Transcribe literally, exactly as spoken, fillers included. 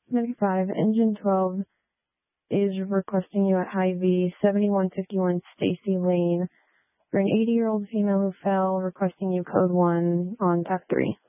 ninety-five, engine twelve is requesting you at Hy-Vee, seventy-one fifty-one Stacy Lane for an eighty-year-old female who fell, requesting you code one on pack three.